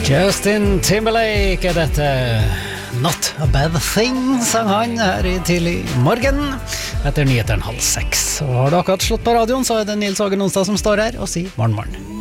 Justin Timberlake dette Not a bad thing, sang han her I tidlig morgen etter 5:30. Og har du akkurat slått på radioen, så det Nils Åge Nonstad som står her og sier morgen.